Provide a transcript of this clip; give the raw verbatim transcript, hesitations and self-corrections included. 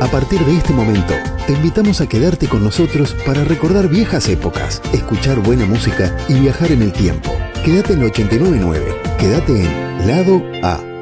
A partir de este momento, te invitamos a quedarte con nosotros para recordar viejas épocas, escuchar buena música y viajar en el tiempo. Quédate en ochenta y nueve punto nueve. Quédate en Lado A.